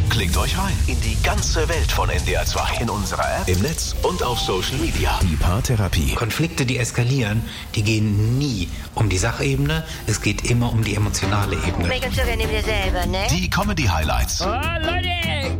Klickt euch rein in die ganze Welt von NDR 2. In unserer App, im Netz und auf Social Media. Die Paartherapie. Konflikte, die eskalieren, die gehen nie um die Sachebene. Es geht immer um die emotionale Ebene. Make uns sogar neben dir selber, ne? Die Comedy-Highlights. Oh, Leute,